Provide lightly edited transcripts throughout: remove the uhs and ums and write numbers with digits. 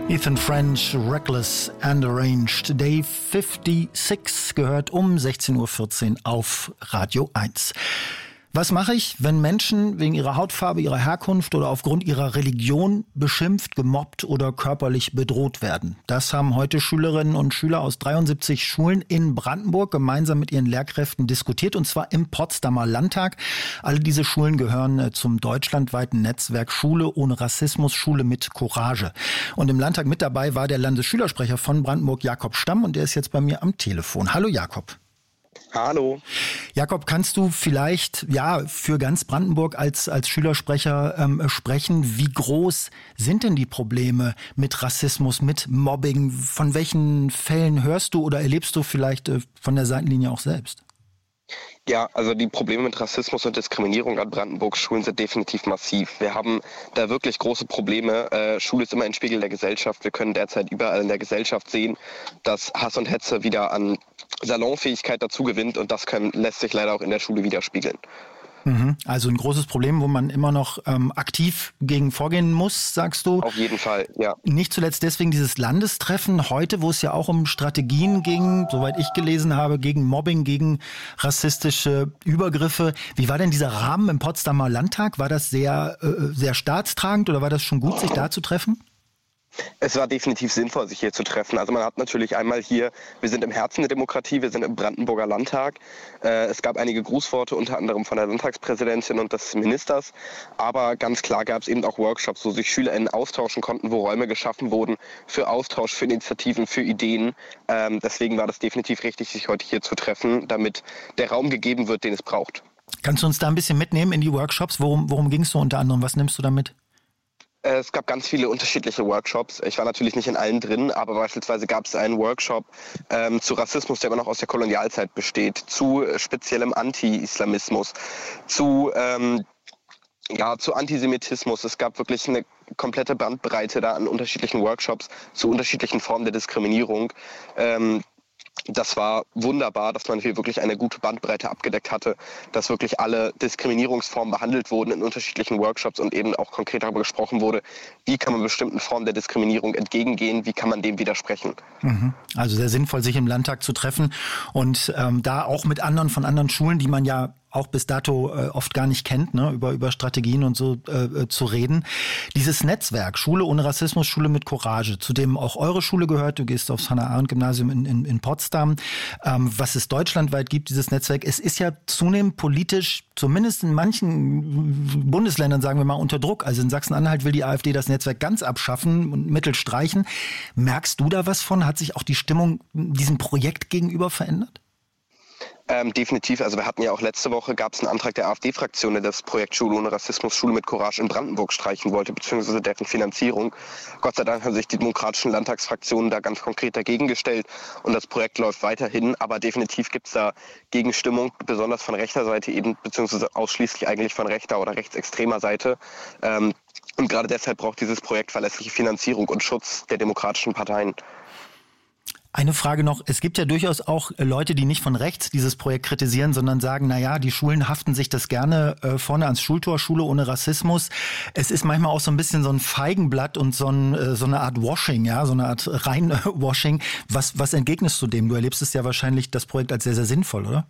Ethan French, Reckless and Arranged. Day 56 gehört um 16.14 Uhr auf Radio 1. Was mache ich, wenn Menschen wegen ihrer Hautfarbe, ihrer Herkunft oder aufgrund ihrer Religion beschimpft, gemobbt oder körperlich bedroht werden? Das haben heute Schülerinnen und Schüler aus 73 Schulen in Brandenburg gemeinsam mit ihren Lehrkräften diskutiert, und zwar im Potsdamer Landtag. Alle diese Schulen gehören zum deutschlandweiten Netzwerk Schule ohne Rassismus, Schule mit Courage. Und im Landtag mit dabei war der Landesschülersprecher von Brandenburg, Jakob Stamm, und der ist jetzt bei mir am Telefon. Hallo Jakob. Hallo. Jakob, kannst du vielleicht für ganz Brandenburg als Schülersprecher sprechen? Wie groß sind denn die Probleme mit Rassismus, mit Mobbing? Von welchen Fällen hörst du oder erlebst du vielleicht von der Seitenlinie auch selbst? Ja, also die Probleme mit Rassismus und Diskriminierung an Brandenburgs Schulen sind definitiv massiv. Wir haben da wirklich große Probleme. Schule ist immer ein Spiegel der Gesellschaft. Wir können derzeit überall in der Gesellschaft sehen, dass Hass und Hetze wieder an Salonfähigkeit dazu gewinnt, und das lässt sich leider auch in der Schule widerspiegeln. Also ein großes Problem, wo man immer noch aktiv gegen vorgehen muss, sagst du? Auf jeden Fall, ja. Nicht zuletzt deswegen dieses Landestreffen heute, wo es ja auch um Strategien ging, soweit ich gelesen habe, gegen Mobbing, gegen rassistische Übergriffe. Wie war denn dieser Rahmen im Potsdamer Landtag? War das sehr staatstragend oder war das schon gut, sich da zu treffen? Es war definitiv sinnvoll, sich hier zu treffen. Also man hat natürlich einmal hier, wir sind im Herzen der Demokratie, wir sind im Brandenburger Landtag. Es gab einige Grußworte, unter anderem von der Landtagspräsidentin und des Ministers. Aber ganz klar gab es eben auch Workshops, wo sich SchülerInnen austauschen konnten, wo Räume geschaffen wurden für Austausch, für Initiativen, für Ideen. Deswegen war das definitiv richtig, sich heute hier zu treffen, damit der Raum gegeben wird, den es braucht. Kannst du uns da ein bisschen mitnehmen in die Workshops? Worum ging es so unter anderem? Was nimmst du da mit? Es gab ganz viele unterschiedliche Workshops. Ich war natürlich nicht in allen drin, aber beispielsweise gab es einen Workshop zu Rassismus, der immer noch aus der Kolonialzeit besteht, zu speziellem Anti-Islamismus, zu Antisemitismus. Es gab wirklich eine komplette Bandbreite da an unterschiedlichen Workshops zu unterschiedlichen Formen der Diskriminierung. Das war wunderbar, dass man hier wirklich eine gute Bandbreite abgedeckt hatte, dass wirklich alle Diskriminierungsformen behandelt wurden in unterschiedlichen Workshops und eben auch konkret darüber gesprochen wurde, wie kann man bestimmten Formen der Diskriminierung entgegengehen, wie kann man dem widersprechen. Also sehr sinnvoll, sich im Landtag zu treffen und da auch mit anderen von anderen Schulen, die man ja auch bis dato oft gar nicht kennt, ne, über Strategien und so zu reden. Dieses Netzwerk, Schule ohne Rassismus, Schule mit Courage, zu dem auch eure Schule gehört, du gehst aufs Hannah-Arendt-Gymnasium in Potsdam, was es deutschlandweit gibt, dieses Netzwerk, es ist ja zunehmend politisch, zumindest in manchen Bundesländern, sagen wir mal, unter Druck. Also in Sachsen-Anhalt will die AfD das Netzwerk ganz abschaffen und Mittel streichen. Merkst du da was von? Hat sich auch die Stimmung diesem Projekt gegenüber verändert? Definitiv. Also wir hatten ja auch letzte Woche, gab es einen Antrag der AfD-Fraktion, der das Projekt Schule ohne Rassismus, Schule mit Courage in Brandenburg streichen wollte, beziehungsweise deren Finanzierung. Gott sei Dank haben sich die demokratischen Landtagsfraktionen da ganz konkret dagegen gestellt und das Projekt läuft weiterhin. Aber definitiv gibt es da Gegenstimmung, besonders von rechter Seite eben, beziehungsweise ausschließlich eigentlich von rechter oder rechtsextremer Seite. Und gerade deshalb braucht dieses Projekt verlässliche Finanzierung und Schutz der demokratischen Parteien. Eine Frage noch, es gibt ja durchaus auch Leute, die nicht von rechts dieses Projekt kritisieren, sondern sagen, die Schulen haften sich das gerne vorne ans Schultor, Schule ohne Rassismus. Es ist manchmal auch so ein bisschen so ein Feigenblatt und so eine Art Washing, so eine Art Reinwashing. Was entgegnest du dem? Du erlebst es ja wahrscheinlich, das Projekt als sehr, sehr sinnvoll, oder?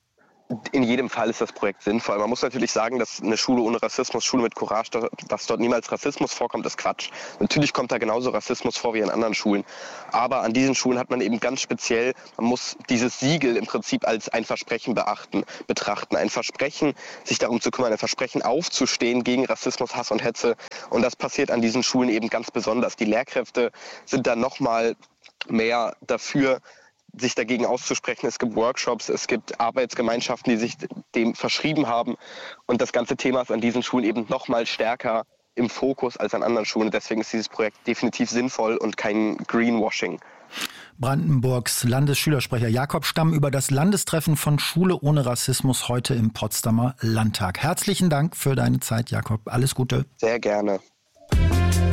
In jedem Fall ist das Projekt sinnvoll. Man muss natürlich sagen, dass eine Schule ohne Rassismus, Schule mit Courage, dass dort niemals Rassismus vorkommt, ist Quatsch. Natürlich kommt da genauso Rassismus vor wie an anderen Schulen. Aber an diesen Schulen hat man eben ganz speziell, man muss dieses Siegel im Prinzip als ein Versprechen betrachten. Ein Versprechen, sich darum zu kümmern, ein Versprechen aufzustehen gegen Rassismus, Hass und Hetze. Und das passiert an diesen Schulen eben ganz besonders. Die Lehrkräfte sind dann nochmal mehr dafür, sich dagegen auszusprechen. Es gibt Workshops, es gibt Arbeitsgemeinschaften, die sich dem verschrieben haben. Und das ganze Thema ist an diesen Schulen eben noch mal stärker im Fokus als an anderen Schulen. Deswegen ist dieses Projekt definitiv sinnvoll und kein Greenwashing. Brandenburgs Landesschülersprecher Jakob Stamm über das Landestreffen von Schule ohne Rassismus heute im Potsdamer Landtag. Herzlichen Dank für deine Zeit, Jakob. Alles Gute. Sehr gerne.